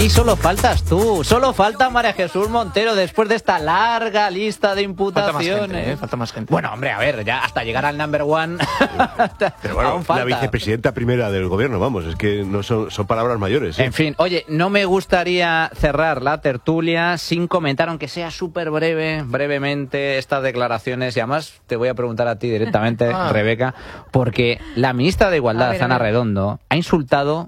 Y solo faltas tú, solo falta María Jesús Montero después de esta larga lista de imputaciones. Falta más gente. Bueno, hombre, a ver, ya hasta llegar al number one. Pero bueno, aún falta. La vicepresidenta primera del gobierno, vamos, es que no son palabras mayores. En fin, oye, no me gustaría cerrar la tertulia sin comentar, aunque sea súper brevemente, estas declaraciones. Y además te voy a preguntar a ti directamente, Rebeca, porque la ministra de Igualdad, Ana Redondo, ha insultado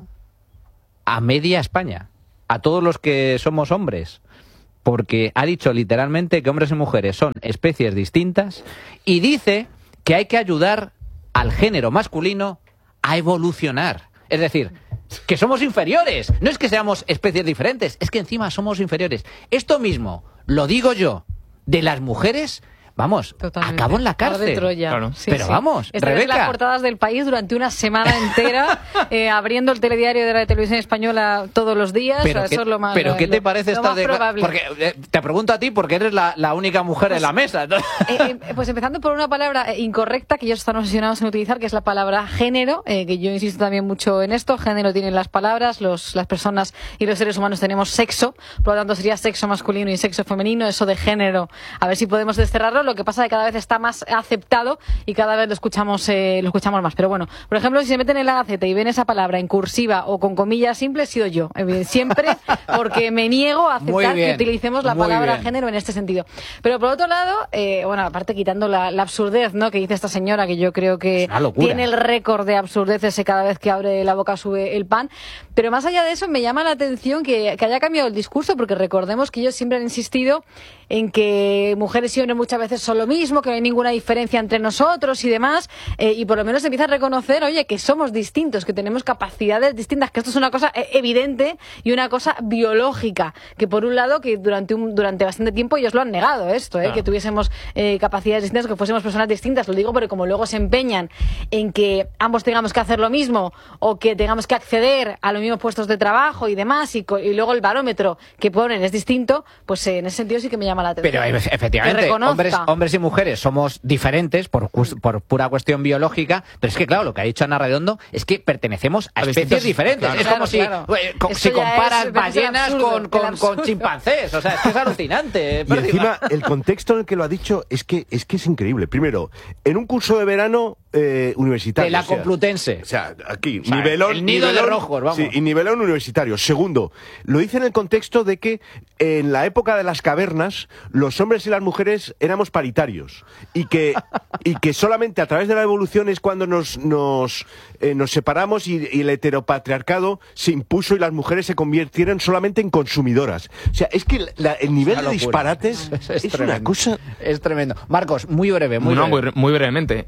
a media España, a todos los que somos hombres, porque ha dicho literalmente que hombres y mujeres son especies distintas y dice que hay que ayudar al género masculino a evolucionar. Es decir, que somos inferiores. No es que seamos especies diferentes, es que encima somos inferiores. Esto mismo lo digo yo de las mujeres. Vamos, totalmente. Acabo en la cárcel. Claro. Sí, pero sí. vamos, Estaré en Rebeca. las portadas del País durante una semana entera, abriendo el telediario de la televisión española todos los días. Pero, o sea, eso es lo más, ¿qué te parece lo esta más probable. Porque te pregunto a ti porque eres la única mujer en la mesa. Pues empezando por una palabra incorrecta que ellos están obsesionados en utilizar, que es la palabra género, que yo insisto también mucho en esto. Género tienen las palabras, las personas y los seres humanos tenemos sexo, por lo tanto sería sexo masculino y sexo femenino. Eso de género, a ver si podemos desterrarlo. Lo que pasa es que cada vez está más aceptado y cada vez lo escuchamos más. Pero bueno, por ejemplo, si se meten en la Gaceta y ven esa palabra en cursiva o con comillas simples, he sido yo, siempre, porque me niego a aceptar que utilicemos la palabra género en este sentido. Pero por otro lado, bueno, aparte quitando la absurdez, ¿no?, que dice esta señora, que yo creo que tiene el récord de absurdeces, cada vez que abre la boca sube el pan. Pero más allá de eso, me llama la atención que haya cambiado el discurso, porque recordemos que ellos siempre han insistido en que mujeres y hombres muchas veces son lo mismo, que no hay ninguna diferencia entre nosotros y demás, y por lo menos empieza a reconocer, oye, que somos distintos, que tenemos capacidades distintas, que esto es una cosa evidente y una cosa biológica, que por un lado, que durante bastante tiempo ellos lo han negado esto, que tuviésemos capacidades distintas, que fuésemos personas distintas. Lo digo porque como luego se empeñan en que ambos tengamos que hacer lo mismo o que tengamos que acceder a los mismos puestos de trabajo y demás, y luego el barómetro que ponen es distinto, pues en ese sentido sí que me llama la atención. Pero efectivamente, hombres y mujeres somos diferentes por pura cuestión biológica, pero es que claro, lo que ha dicho Ana Redondo es que pertenecemos a especies diferentes. Claro, es como si comparas ballenas con chimpancés. O sea, es que es alucinante. Y encima, el contexto en el que lo ha dicho es que es increíble. Primero, en un curso de verano universitario. De la Complutense. O sea, aquí, o sea, nivelón. El nido de rojos, vamos. Sí, y nivelón universitario. Segundo, lo dice en el contexto de que en la época de las cavernas, los hombres y las mujeres éramos paritarios. Y que solamente a través de la evolución es cuando nos separamos y el heteropatriarcado se impuso y las mujeres se convirtieron solamente en consumidoras. O sea, es que el nivel de disparates es una cosa... Es tremendo. Marcos, muy breve. Muy brevemente.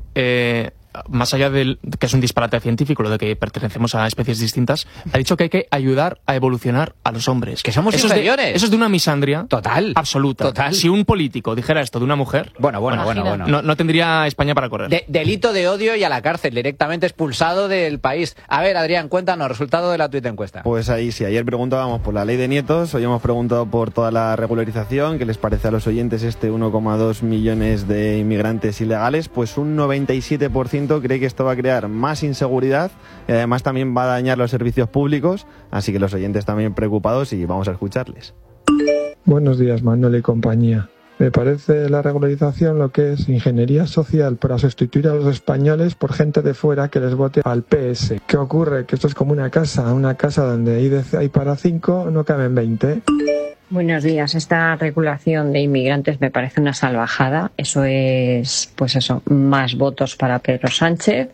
Más allá de que es un disparate científico, lo de que pertenecemos a especies distintas, ha dicho que hay que ayudar a evolucionar a los hombres. Que somos inferiores. Eso es de una misandria total, absoluta. Total. Si un político dijera esto de una mujer, bueno. No tendría España para correr. Delito de odio y a la cárcel, directamente expulsado del país. A ver, Adrián, cuéntanos, resultado de la tuita encuesta. Pues ahí sí, ayer preguntábamos por la ley de nietos, hoy hemos preguntado por toda la regularización, ¿qué les parece a los oyentes 1,2 millones de inmigrantes ilegales? Pues un 97% cree que esto va a crear más inseguridad y además también va a dañar los servicios públicos, así que los oyentes también preocupados y vamos a escucharles. Buenos días, Manuel y compañía. Me parece la regularización lo que es ingeniería social para sustituir a los españoles por gente de fuera que les vote al PS. ¿Qué ocurre? Que esto es como una casa donde hay para 5, no caben 20. Buenos días. Esta regulación de inmigrantes me parece una salvajada. Eso es, más votos para Pedro Sánchez.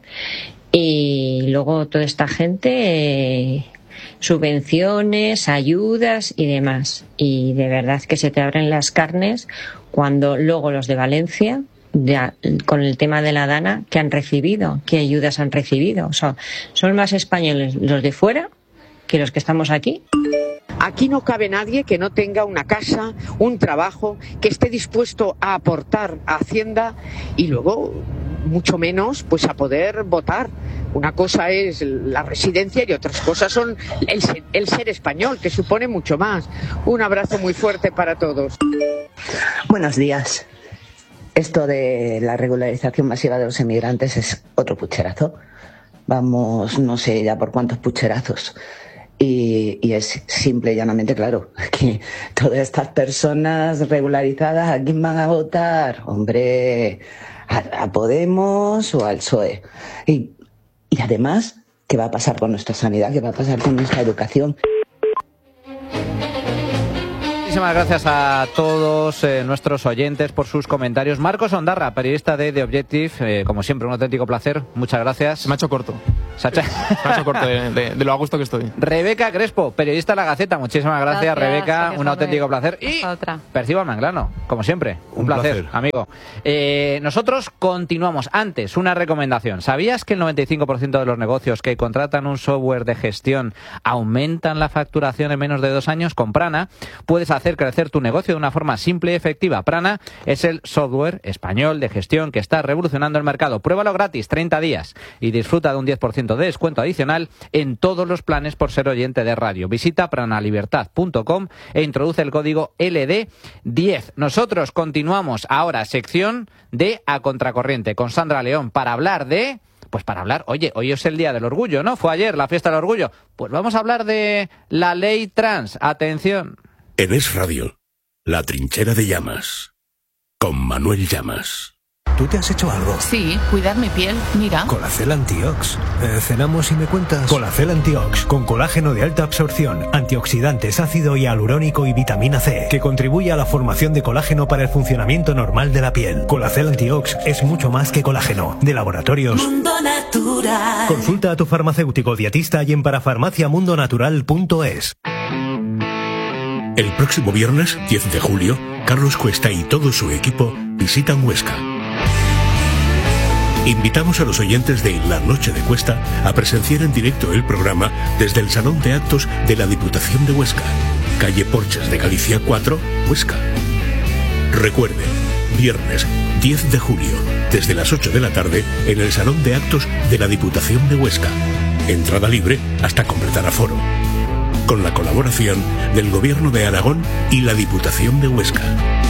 Y luego toda esta gente, subvenciones, ayudas y demás. Y de verdad que se te abren las carnes cuando luego los de Valencia, con el tema de la Dana, ¿qué han recibido? ¿Qué ayudas han recibido? O sea, son más españoles los de fuera que los que estamos aquí. Aquí no cabe nadie que no tenga una casa, un trabajo, que esté dispuesto a aportar a Hacienda y luego, mucho menos, pues a poder votar. Una cosa es la residencia y otras cosas son el ser español, que supone mucho más. Un abrazo muy fuerte para todos. Buenos días. Esto de la regularización masiva de los inmigrantes es otro pucherazo. Vamos, no sé ya por cuántos pucherazos. Y es simple y llanamente claro que todas estas personas regularizadas, ¿a quién van a votar? Hombre, a Podemos o al PSOE. Y además, ¿qué va a pasar con nuestra sanidad? ¿Qué va a pasar con nuestra educación? Muchísimas gracias a todos nuestros oyentes por sus comentarios. Marcos Ondarra, periodista de The Objective, como siempre, un auténtico placer. Muchas gracias. Se me ha hecho corto. Se me ha hecho corto de lo a gusto que estoy. Rebeca Crespo, periodista de La Gaceta. Muchísimas gracias, Rebeca. Un auténtico placer. Y Percival Manglano, como siempre. Un placer, amigo. Nosotros continuamos. Antes, una recomendación. ¿Sabías que el 95% de los negocios que contratan un software de gestión aumentan la facturación en menos de 2 años? Con Prana puedes hacer crecer tu negocio de una forma simple y efectiva. Prana es el software español de gestión que está revolucionando el mercado. Pruébalo gratis 30 días y disfruta de un 10% de descuento adicional en todos los planes por ser oyente de radio. Visita pranalibertad.com e introduce el código LD10. Nosotros continuamos ahora sección de A Contracorriente con Sandra León para hablar de... oye, hoy es el Día del Orgullo, ¿no? Fue ayer la fiesta del orgullo. Pues vamos a hablar de la ley trans. Atención. En Es Radio, La Trinchera de Llamas, con Manuel Llamas. ¿Tú te has hecho algo? Sí, cuidar mi piel, mira. Colacel Antiox. Cenamos y me cuentas. Colacel Antiox, con colágeno de alta absorción, antioxidantes, ácido hialurónico y vitamina C, que contribuye a la formación de colágeno para el funcionamiento normal de la piel. Colacel Antiox es mucho más que colágeno. De Laboratorios Mundo Natural. Consulta a tu farmacéutico dietista y en parafarmaciamundonatural.es. El próximo viernes, 10 de julio, Carlos Cuesta y todo su equipo visitan Huesca. Invitamos a los oyentes de La Noche de Cuesta a presenciar en directo el programa desde el Salón de Actos de la Diputación de Huesca, calle Porches de Galicia 4, Huesca. Recuerde, viernes 10 de julio, desde las 8 de la tarde, en el Salón de Actos de la Diputación de Huesca. Entrada libre hasta completar aforo. Con la colaboración del Gobierno de Aragón y la Diputación de Huesca.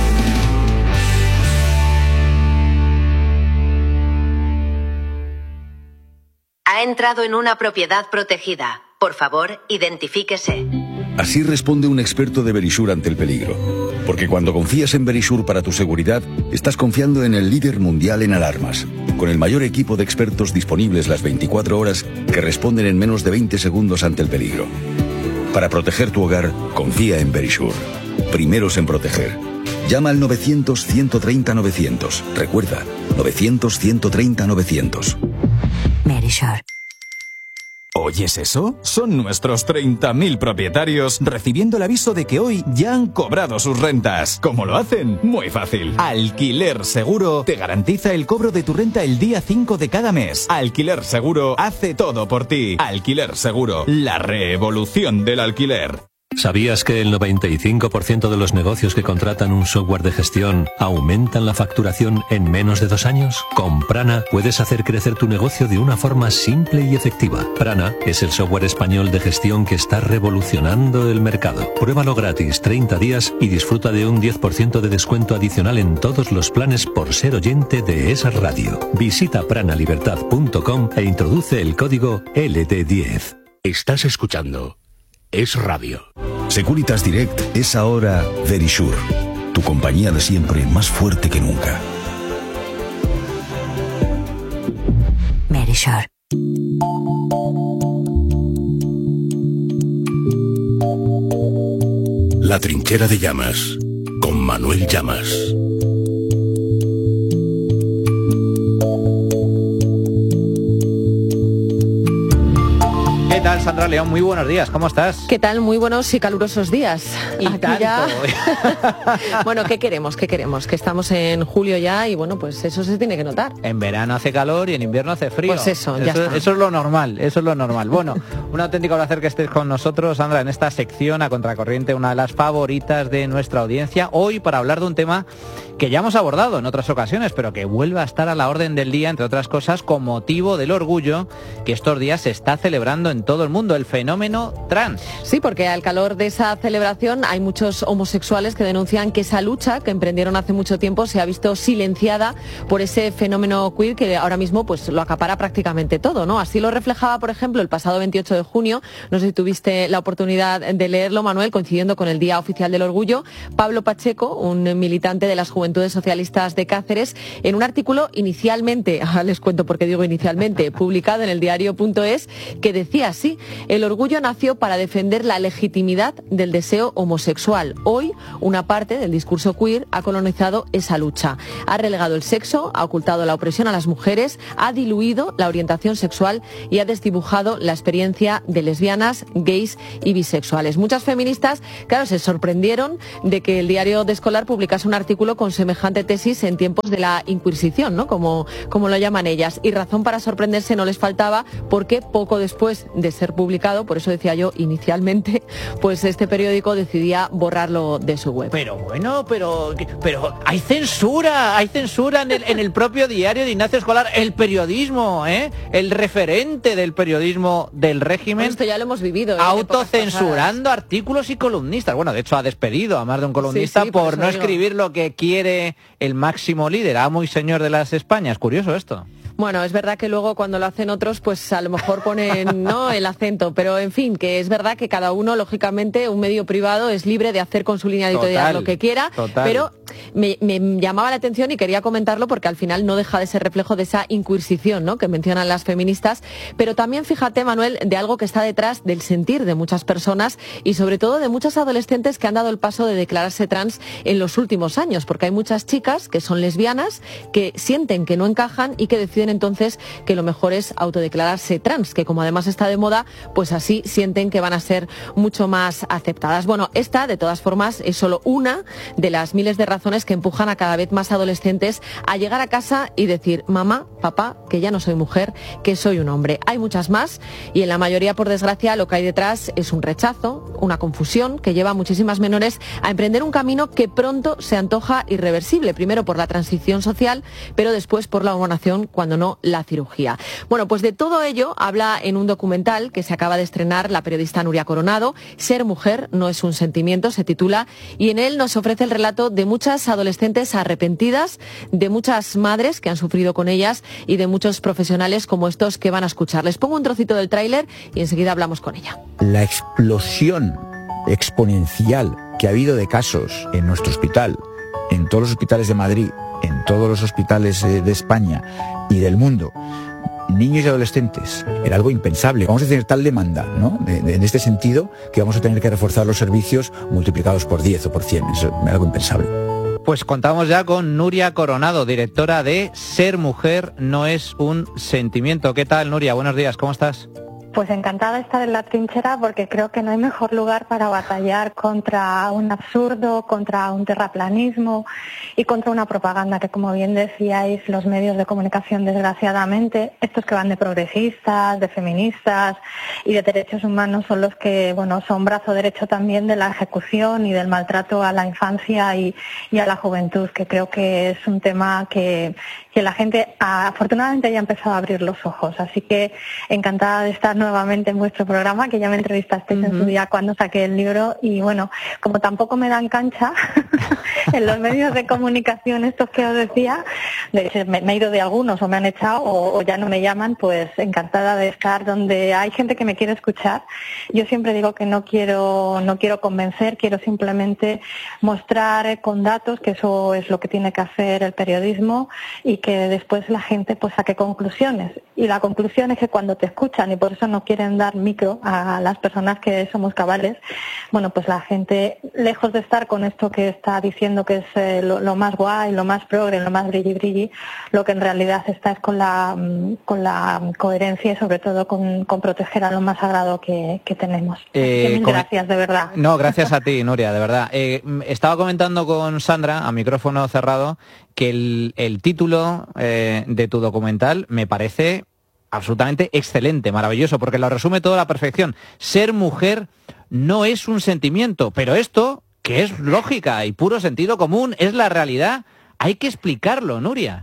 Ha entrado en una propiedad protegida. Por favor, identifíquese. Así responde un experto de Verisure ante el peligro. Porque cuando confías en Verisure para tu seguridad, estás confiando en el líder mundial en alarmas, con el mayor equipo de expertos disponibles las 24 horas que responden en menos de 20 segundos ante el peligro. Para proteger tu hogar, confía en Verisure. Primeros en proteger. Llama al 900-130-900. Recuerda, 900-130-900. Verisure. ¿Oyes eso? Son nuestros 30.000 propietarios recibiendo el aviso de que hoy ya han cobrado sus rentas. ¿Cómo lo hacen? Muy fácil. Alquiler Seguro te garantiza el cobro de tu renta el día 5 de cada mes. Alquiler Seguro hace todo por ti. Alquiler Seguro, la revolución del alquiler. ¿Sabías que el 95% de los negocios que contratan un software de gestión aumentan la facturación en menos de 2 años? Con Prana puedes hacer crecer tu negocio de una forma simple y efectiva. Prana es el software español de gestión que está revolucionando el mercado. Pruébalo gratis 30 días y disfruta de un 10% de descuento adicional en todos los planes por ser oyente de esa radio. Visita pranalibertad.com e introduce el código LD10. Estás escuchando Es Radio. Securitas Direct es ahora Verisure, tu compañía de siempre más fuerte que nunca. Verisure. La Trinchera de Llamas, con Manuel Llamas. ¿Qué tal, Sandra León? Muy buenos días, ¿cómo estás? ¿Qué tal? Muy buenos y calurosos días. Y aquí tanto. Ya... Bueno, ¿qué queremos? ¿Qué queremos? Que estamos en julio ya y bueno, pues eso se tiene que notar. En verano hace calor y en invierno hace frío. Pues eso, ya está. Eso es lo normal, eso es lo normal. Bueno, un auténtico placer que estés con nosotros, Sandra, en esta sección A Contracorriente, una de las favoritas de nuestra audiencia, hoy para hablar de un tema que ya hemos abordado en otras ocasiones, pero que vuelve a estar a la orden del día, entre otras cosas, con motivo del orgullo que estos días se está celebrando en todo el mundo, el fenómeno trans. Sí, porque al calor de esa celebración hay muchos homosexuales que denuncian que esa lucha que emprendieron hace mucho tiempo se ha visto silenciada por ese fenómeno queer que ahora mismo pues lo acapara prácticamente todo, ¿no? Así lo reflejaba, por ejemplo, el pasado 28 de junio, no sé si tuviste la oportunidad de leerlo, Manuel, coincidiendo con el Día Oficial del Orgullo, Pablo Pacheco, un militante de las Juventudes Socialistas de Cáceres, en un artículo inicialmente, les cuento por qué digo inicialmente, publicado en el diario.es, que decía así: el orgullo nació para defender la legitimidad del deseo homosexual. Hoy, una parte del discurso queer ha colonizado esa lucha. Ha relegado el sexo, ha ocultado la opresión a las mujeres, ha diluido la orientación sexual y ha desdibujado la experiencia de lesbianas, gays y bisexuales. Muchas feministas, claro, se sorprendieron de que el diario de Escolar publicase un artículo con semejante tesis en tiempos de la Inquisición, ¿no? Como lo llaman ellas. Y razón para sorprenderse no les faltaba, porque poco después de ser publicado, por eso decía yo inicialmente, pues este periódico decidía borrarlo de su web. Pero bueno, pero hay censura en el propio diario de Ignacio Escolar, el periodismo, el referente del periodismo del régimen. Esto ya lo hemos vivido. Autocensurando artículos y columnistas. Bueno, de hecho ha despedido a más de un columnista por no escribir lo que quiere el máximo líder, amo y señor de las Españas. Curioso esto. Bueno, es verdad que luego cuando lo hacen otros, pues a lo mejor ponen ¿no? el acento, pero en fin, que es verdad que cada uno, lógicamente, un medio privado es libre de hacer con su línea editorial lo que quiera, pero me llamaba la atención y quería comentarlo porque al final no deja de ser reflejo de esa inquisición, ¿no? que mencionan las feministas, pero también fíjate, Manuel, de algo que está detrás del sentir de muchas personas y sobre todo de muchas adolescentes que han dado el paso de declararse trans en los últimos años, porque hay muchas chicas que son lesbianas, que sienten que no encajan y que deciden entonces que lo mejor es autodeclararse trans, que como además está de moda, pues así sienten que van a ser mucho más aceptadas. Bueno, esta, de todas formas, es solo una de las miles de razones que empujan a cada vez más adolescentes a llegar a casa y decir: mamá, papá, que ya no soy mujer, que soy un hombre. Hay muchas más y en la mayoría, por desgracia, lo que hay detrás es un rechazo, una confusión que lleva a muchísimas menores a emprender un camino que pronto se antoja irreversible, primero por la transición social, pero después por la hormonación, cuando no la cirugía. Bueno, pues de todo ello habla en un documental que se acaba de estrenar la periodista Nuria Coronado, Ser mujer no es un sentimiento, se titula, y en él nos ofrece el relato de muchas adolescentes arrepentidas, de muchas madres que han sufrido con ellas y de muchos profesionales como estos que van a escuchar. Les pongo un trocito del tráiler y enseguida hablamos con ella. La explosión exponencial que ha habido de casos en nuestro hospital, en todos los hospitales de Madrid, en todos los hospitales de España y del mundo, niños y adolescentes, era algo impensable. Vamos a tener tal demanda, ¿no? En este sentido, que vamos a tener que reforzar los servicios multiplicados por 10 o por 100. Es algo impensable. Pues contamos ya con Nuria Coronado, directora de Ser mujer no es un sentimiento. ¿Qué tal, Nuria? Buenos días, ¿cómo estás? Pues encantada de estar en la trinchera porque creo que no hay mejor lugar para batallar contra un absurdo, contra un terraplanismo y contra una propaganda que, como bien decíais, los medios de comunicación, desgraciadamente, estos que van de progresistas, de feministas y de derechos humanos, son los que, bueno, son brazo derecho también de la ejecución y del maltrato a la infancia y a la juventud, que creo que es un tema que la gente afortunadamente ya ha empezado a abrir los ojos. Así que encantada de estar nuevamente en vuestro programa, que ya me entrevistasteis en su día cuando saqué el libro, y bueno, como tampoco me dan cancha en los medios de comunicación estos que os decía, de hecho me he ido de algunos o me han echado o ya no me llaman, pues encantada de estar donde hay gente que me quiere escuchar. Yo siempre digo que no quiero convencer, quiero simplemente mostrar con datos, que eso es lo que tiene que hacer el periodismo, y que después la gente pues saque conclusiones. Y la conclusión es que cuando te escuchan, y por eso no quieren dar micro a las personas que somos cabales, bueno, pues la gente, lejos de estar con esto que está diciendo que es lo más guay, lo más progre, lo más brilli, lo que en realidad está es con la coherencia y sobre todo con proteger a lo más sagrado que tenemos. Gracias, de verdad. No, gracias a ti, Nuria, de verdad. Estaba comentando con Sandra, a micrófono cerrado, que el título de tu documental me parece absolutamente excelente, maravilloso, porque lo resume todo a la perfección. Ser mujer no es un sentimiento, pero esto, que es lógica y puro sentido común, es la realidad, hay que explicarlo, Nuria.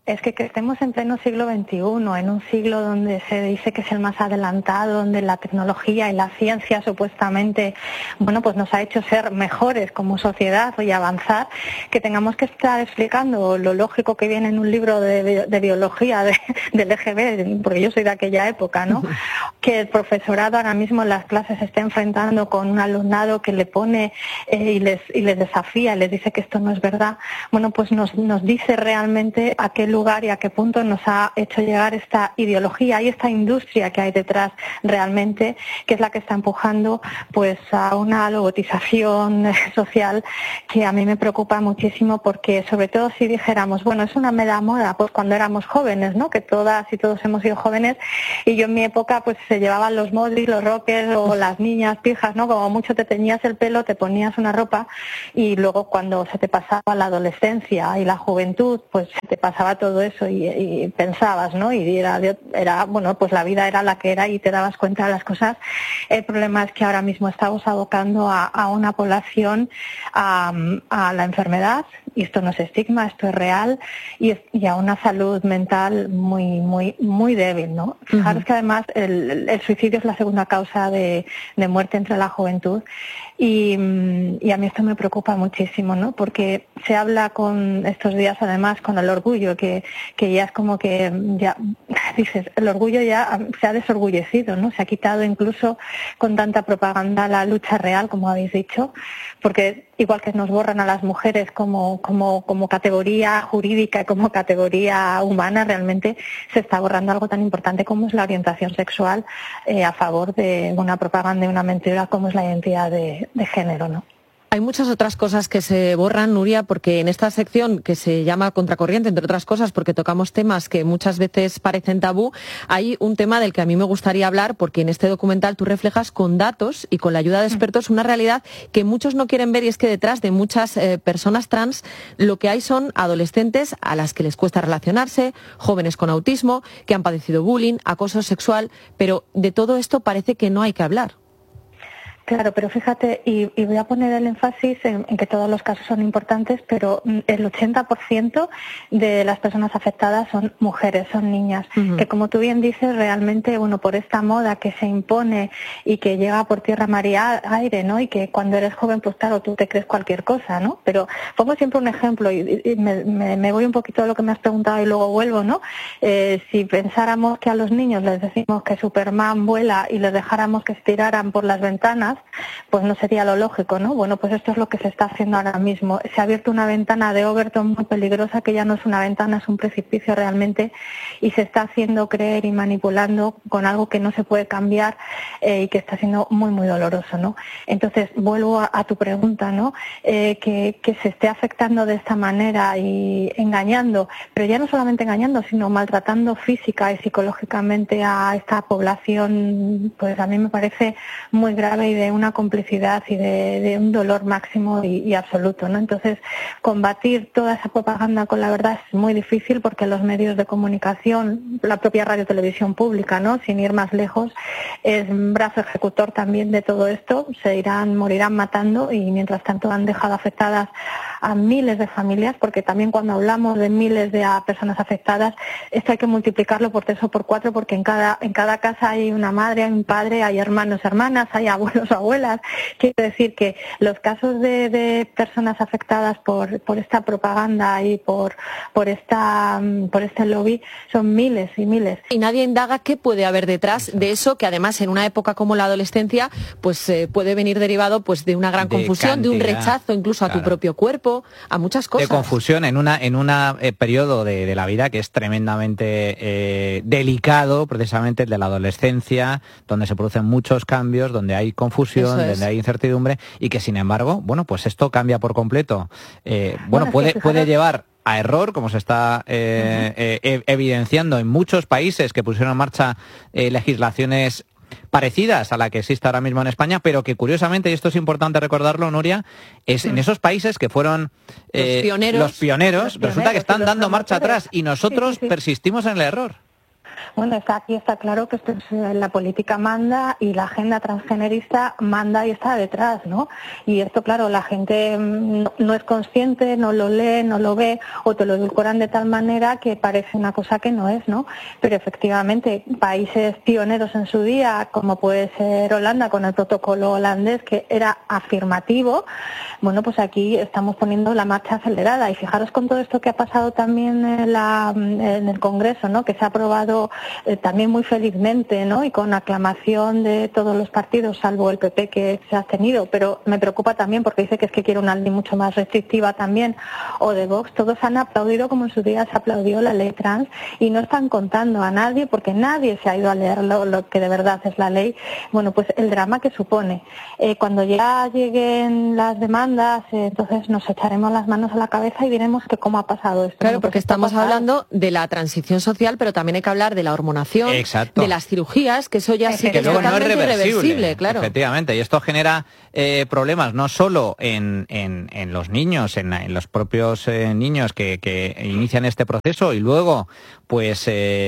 es que estemos en pleno siglo XXI, en un siglo donde se dice que es el más adelantado, donde la tecnología y la ciencia supuestamente, bueno, pues nos ha hecho ser mejores como sociedad y avanzar, que tengamos que estar explicando lo lógico que viene en un libro de biología del EGB, porque yo soy de aquella época, ¿no? Que el profesorado ahora mismo en las clases se está enfrentando con un alumnado que le pone y les desafía, les dice que esto no es verdad. Bueno, pues nos dice realmente a qué lugar y a qué punto nos ha hecho llegar esta ideología y esta industria que hay detrás realmente, que es la que está empujando pues a una lobotización social que a mí me preocupa muchísimo, porque sobre todo si dijéramos, bueno, es una mera moda, pues cuando éramos jóvenes, ¿no? Que todas y todos hemos sido jóvenes, y yo en mi época pues se llevaban los modlis, los rockers o las niñas pijas, ¿no? Como mucho te teñías el pelo, te ponías una ropa, y luego cuando se te pasaba la adolescencia y la juventud, pues se te pasaba todo eso y pensabas, ¿no? Y era bueno, pues la vida era la que era y te dabas cuenta de las cosas. El problema es que ahora mismo estamos abocando a una población a la enfermedad, y esto no es estigma, esto es real, y a una salud mental muy débil, ¿no? Fijaros que además el suicidio es la segunda causa de muerte entre la juventud, y a mí esto me preocupa muchísimo, ¿no? Porque se habla con estos días además con el orgullo, que ya es como que ya dices, el orgullo ya se ha desorgullecido, ¿no? Se ha quitado incluso con tanta propaganda la lucha real, como habéis dicho, porque igual que nos borran a las mujeres como categoría jurídica, como categoría humana, realmente se está borrando algo tan importante como es la orientación sexual a favor de una propaganda y una mentira como es la identidad de género, ¿no? Hay muchas otras cosas que se borran, Nuria, porque en esta sección que se llama Contracorriente, entre otras cosas, porque tocamos temas que muchas veces parecen tabú, hay un tema del que a mí me gustaría hablar, porque en este documental tú reflejas con datos y con la ayuda de expertos una realidad que muchos no quieren ver, y es que detrás de muchas personas trans lo que hay son adolescentes a las que les cuesta relacionarse, jóvenes con autismo, que han padecido bullying, acoso sexual, pero de todo esto parece que no hay que hablar. Claro, pero fíjate, y voy a poner el énfasis en que todos los casos son importantes, pero el 80% de las personas afectadas son mujeres, son niñas, que como tú bien dices, realmente, bueno, por esta moda que se impone y que llega por tierra, mar y aire, ¿no? Y que cuando eres joven, pues claro, tú te crees cualquier cosa, ¿no? Pero pongo siempre un ejemplo y me voy un poquito de lo que me has preguntado y luego vuelvo, ¿no? Si pensáramos que a los niños les decimos que Superman vuela y les dejáramos que se tiraran por las ventanas, pues no sería lo lógico, ¿no? Bueno, pues esto es lo que se está haciendo ahora mismo. Se ha abierto una ventana de Overton muy peligrosa, que ya no es una ventana, es un precipicio realmente, y se está haciendo creer y manipulando con algo que no se puede cambiar y que está siendo muy doloroso, ¿no? Entonces, vuelvo a tu pregunta, ¿no? Que se esté afectando de esta manera y engañando, pero ya no solamente engañando, sino maltratando física y psicológicamente a esta población, pues a mí me parece muy grave y de una complicidad y de un dolor máximo y absoluto, ¿no? Entonces, combatir toda esa propaganda con la verdad es muy difícil, porque los medios de comunicación, la propia radio televisión pública, ¿no? Sin ir más lejos, es un brazo ejecutor también de todo esto. Morirán matando, y mientras tanto han dejado afectadas a miles de familias, porque también cuando hablamos de miles de personas afectadas, esto hay que multiplicarlo por 3 o por 4, porque en cada casa hay una madre, hay un padre, hay hermanos, hermanas, hay abuelos, abuelas. Quiero decir que los casos de personas afectadas por esta propaganda y por este lobby son miles y miles. Y nadie indaga qué puede haber detrás de eso, que además en una época como la adolescencia pues puede venir derivado pues de una gran confusión, de un rechazo incluso a tu propio cuerpo, a muchas cosas. De confusión en un periodo de la vida que es tremendamente delicado, precisamente el de la adolescencia, donde se producen muchos cambios, donde hay confusión, donde hay incertidumbre, y que sin embargo, bueno, pues esto cambia por completo. Puede llevar a error, como se está evidenciando en muchos países que pusieron en marcha legislaciones parecidas a la que existe ahora mismo en España, pero que curiosamente, y esto es importante recordarlo, Nuria, es en esos países que fueron los pioneros, resulta que están dando marcha atrás, y nosotros persistimos en el error. Bueno, aquí está claro que esto es, la política manda y la agenda transgenerista manda y está detrás, ¿no? Y esto, claro, la gente no es consciente, no lo lee, no lo ve, o te lo edulcoran de tal manera que parece una cosa que no es, ¿no? Pero efectivamente, países pioneros en su día, como puede ser Holanda con el protocolo holandés, que era afirmativo, bueno, pues aquí estamos poniendo la marcha acelerada. Y fijaros con todo esto que ha pasado también en el Congreso, ¿no? Que se ha aprobado también muy felizmente, ¿no? Y con aclamación de todos los partidos, salvo el PP que se ha abstenido, pero me preocupa también porque dice que es que quiere una ley mucho más restrictiva también, o de Vox. Todos han aplaudido como en su día se aplaudió la ley trans y no están contando a nadie, porque nadie se ha ido a leer lo que de verdad es la ley. Bueno, pues el drama que supone. Cuando ya lleguen las demandas, entonces nos echaremos las manos a la cabeza y diremos que cómo ha pasado esto. Claro, porque estamos hablando de la transición social, pero también hay que hablar de la hormonación, de las cirugías, que eso ya sí que es totalmente irreversible, claro. Efectivamente, y esto genera problemas no solo en los niños, en los propios niños que inician este proceso y luego pues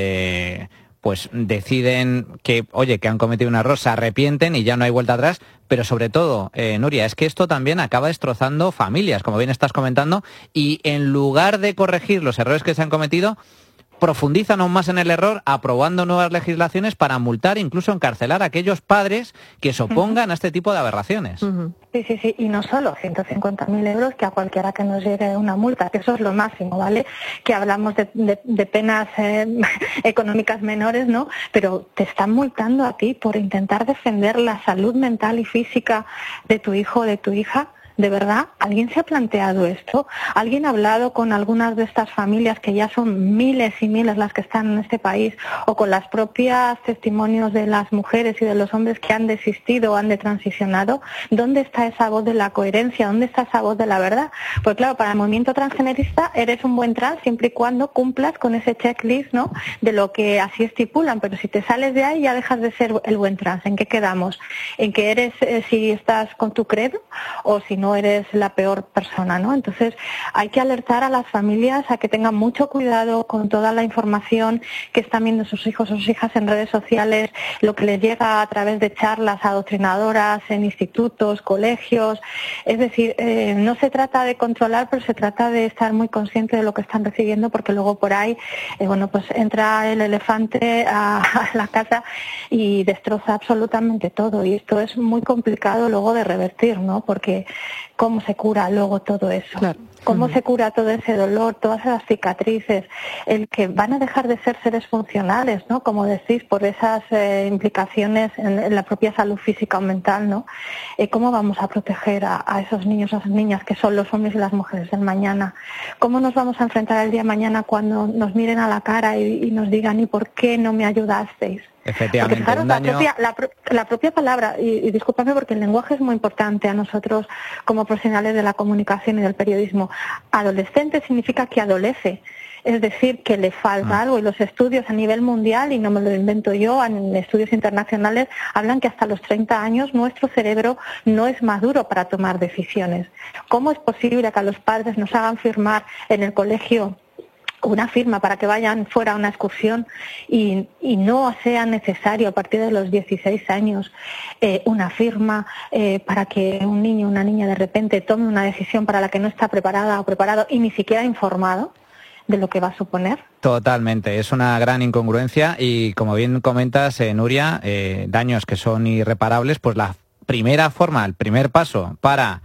deciden que, oye, que han cometido un error, se arrepienten y ya no hay vuelta atrás, pero sobre todo, Nuria, es que esto también acaba destrozando familias, como bien estás comentando, y en lugar de corregir los errores que se han cometido, profundizan aún más en el error, aprobando nuevas legislaciones para multar, incluso encarcelar a aquellos padres que se opongan a este tipo de aberraciones. Sí, y no solo 150.000 euros, que a cualquiera que nos llegue una multa, que eso es lo máximo, ¿vale? Que hablamos de penas económicas menores, ¿no? Pero te están multando a ti por intentar defender la salud mental y física de tu hijo o de tu hija. ¿De verdad? ¿Alguien se ha planteado esto? ¿Alguien ha hablado con algunas de estas familias, que ya son miles y miles las que están en este país, o con las propias testimonios de las mujeres y de los hombres que han desistido o han detransicionado? ¿Dónde está esa voz de la coherencia? ¿Dónde está esa voz de la verdad? Pues claro, para el movimiento transgenerista eres un buen trans siempre y cuando cumplas con ese checklist, ¿no?, de lo que así estipulan, pero si te sales de ahí ya dejas de ser el buen trans. ¿En qué quedamos? ¿En que eres, si estás con tu credo, o si no eres la peor persona, ¿no? Entonces hay que alertar a las familias a que tengan mucho cuidado con toda la información que están viendo sus hijos o sus hijas en redes sociales, lo que les llega a través de charlas adoctrinadoras en institutos, colegios. Es decir, no se trata de controlar, pero se trata de estar muy consciente de lo que están recibiendo, porque luego por ahí, pues entra el elefante a la casa y destroza absolutamente todo, y esto es muy complicado luego de revertir, ¿no? Porque ¿cómo se cura luego todo eso? Claro. ¿Cómo se cura todo ese dolor, todas esas cicatrices? El que van a dejar de ser seres funcionales, ¿no? Como decís, por esas implicaciones en la propia salud física o mental, ¿no? ¿Cómo vamos a proteger a esos niños, a esas niñas que son los hombres y las mujeres del mañana? ¿Cómo nos vamos a enfrentar el día de mañana cuando nos miren a la cara y nos digan ¿y por qué no me ayudasteis? Efectivamente, porque, claro, la propia palabra, y discúlpame porque el lenguaje es muy importante a nosotros como profesionales de la comunicación y del periodismo. Adolescente significa que adolece, es decir, que le falta algo, y los estudios a nivel mundial, y no me lo invento yo, en estudios internacionales, hablan que hasta los 30 años nuestro cerebro no es maduro para tomar decisiones. ¿Cómo es posible que a los padres nos hagan firmar en el colegio una firma para que vayan fuera a una excursión y no sea necesario a partir de los 16 años una firma para que un niño o una niña de repente tome una decisión para la que no está preparada o preparado y ni siquiera informado de lo que va a suponer? Totalmente, es una gran incongruencia y, como bien comentas, Nuria, daños que son irreparables, pues la primera forma, el primer paso para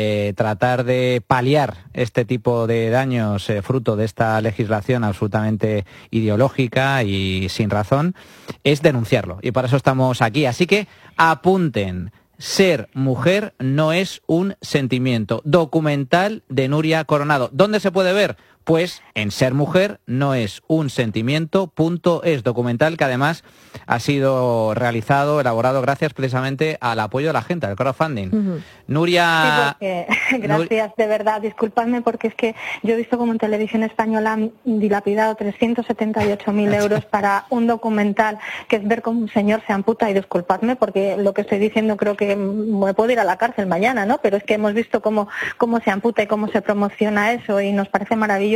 tratar de paliar este tipo de daños fruto de esta legislación absolutamente ideológica y sin razón es denunciarlo, y para eso estamos aquí. Así que apunten: ser mujer no es un sentimiento. Documental de Nuria Coronado. ¿Dónde se puede ver? Pues en Ser Mujer no es un sentimiento.es, documental que además ha sido realizado, elaborado gracias precisamente al apoyo de la gente, al crowdfunding. Nuria... Sí, gracias, de verdad, disculpadme porque es que yo he visto como en Televisión Española han dilapidado 378.000 euros para un documental que es ver cómo un señor se amputa, y disculpadme porque lo que estoy diciendo creo que me puedo ir a la cárcel mañana, ¿no? Pero es que hemos visto cómo se amputa y cómo se promociona eso, y nos parece maravilloso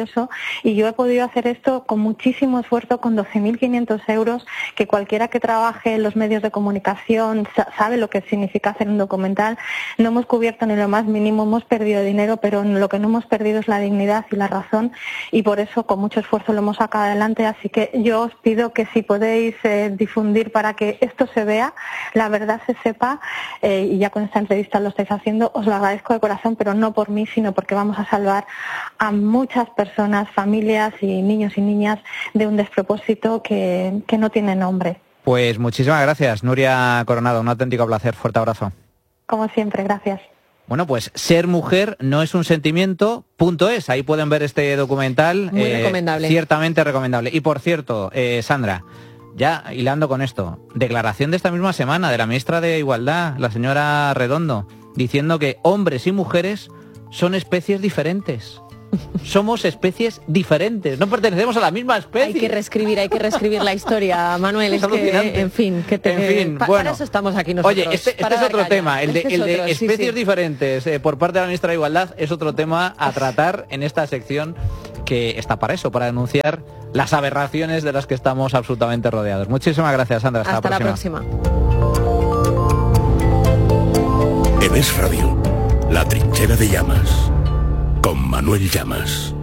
maravilloso, y yo he podido hacer esto con muchísimo esfuerzo, con 12.500 euros, que cualquiera que trabaje en los medios de comunicación sabe lo que significa hacer un documental. No hemos cubierto ni lo más mínimo, hemos perdido dinero, pero lo que no hemos perdido es la dignidad y la razón, y por eso con mucho esfuerzo lo hemos sacado adelante. Así que yo os pido que si podéis difundir para que esto se vea, la verdad se sepa, y ya con esta entrevista lo estáis haciendo, os lo agradezco de corazón, pero no por mí, sino porque vamos a salvar a muchas personas, familias y niños y niñas de un despropósito que no tiene nombre. Pues muchísimas gracias, Nuria Coronado, un auténtico placer, fuerte abrazo. Como siempre, gracias. Bueno, pues ser mujer no es un sentimiento, .es, ahí pueden ver este documental. Muy recomendable. Ciertamente recomendable. Y por cierto, Sandra, ya hilando con esto, declaración de esta misma semana de la ministra de Igualdad, la señora Redondo, diciendo que hombres y mujeres son especies diferentes. Somos especies diferentes, no pertenecemos a la misma especie. Hay que reescribir la historia, Manuel. Es que, en fin, bueno, para eso estamos aquí nosotros. Oye, este es otro tema, el de especies diferentes por parte de la ministra de Igualdad es otro tema a tratar en esta sección que está para eso, para denunciar las aberraciones de las que estamos absolutamente rodeados. Muchísimas gracias, Sandra. Hasta la próxima. En Es Radio, La Trinchera de Llamas, con Manuel Llamas.